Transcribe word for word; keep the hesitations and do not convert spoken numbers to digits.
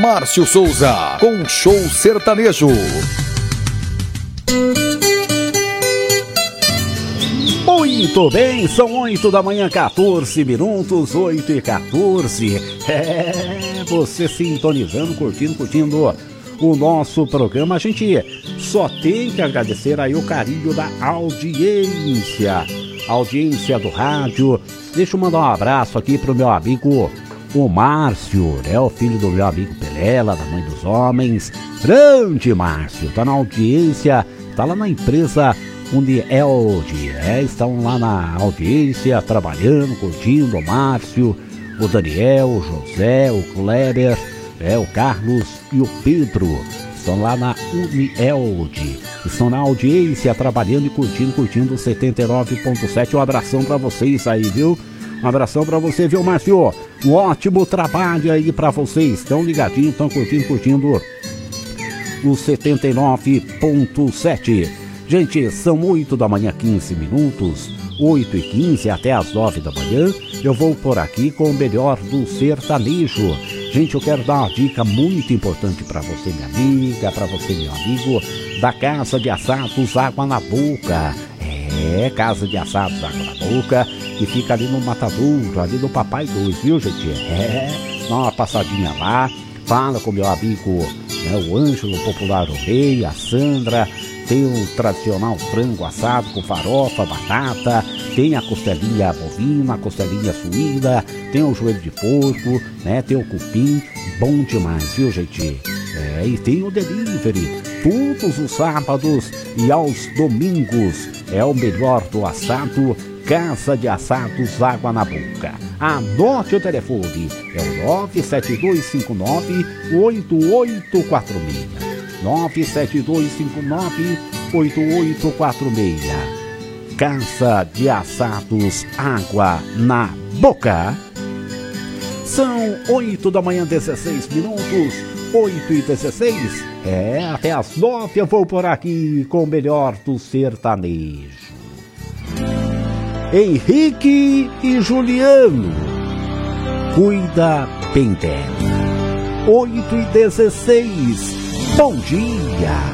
Márcio Souza, com Show Sertanejo. Muito bem, são oito da manhã, quatorze minutos, oito e quatorze. É, você sintonizando, curtindo, curtindo o nosso programa. A gente só tem que agradecer aí o carinho da audiência, audiência do rádio. Deixa eu mandar um abraço aqui pro meu amigo, o Márcio, né? O filho do meu amigo Pelela, da Mãe dos Homens. Grande Márcio, tá na audiência, tá lá na empresa Unield, é, estão lá na audiência, trabalhando, curtindo, o Márcio, o Daniel, o José, o Kleber, é, o Carlos e o Pedro, estão lá na Unield, estão na audiência, trabalhando e curtindo, curtindo setenta e nove ponto sete, um abração pra vocês aí, viu? Um abração pra você, viu, Márcio? Um ótimo trabalho aí pra vocês, estão ligadinhos, estão curtindo, curtindo o setenta e nove ponto sete. Gente, são oito da manhã, quinze minutos, oito e quinze até as nove da manhã. Eu vou por aqui com o melhor do sertanejo. Gente, eu quero dar uma dica muito importante para você, minha amiga, para você, meu amigo, da Casa de Assados Água na Boca. É, Casa de Assados Água na Boca, que fica ali no Matadouro, ali no Papai dois, viu, gente? É, dá uma passadinha lá, fala com meu amigo, né, o Ângelo, Popular o Rei, a Sandra. Tem o tradicional frango assado com farofa, batata, tem a costelinha bovina, a costelinha suína, tem o joelho de porco, né? Tem o cupim, bom demais, viu, gente? É, e tem o delivery, todos os sábados e aos domingos. É o melhor do assado, Casa de Assados Água na Boca. Anote o telefone, é o nove sete dois cinco nove oito oito quatro seis. nove sete dois cinco nove oito oito quatro seis. Casa de Assados Água na Boca. São oito da manhã, dezesseis minutos, oito e dezesseis. É, até as nove eu vou por aqui com o melhor do sertanejo. Henrique e Juliano, cuida bem dela. oito e dezesseis. Bom dia!